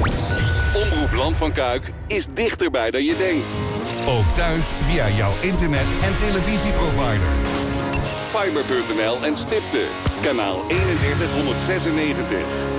Omroep Land van Kuik is dichterbij dan je denkt. Ook thuis via jouw internet- en televisieprovider. Fiber.nl en Stipte. Kanaal 3196.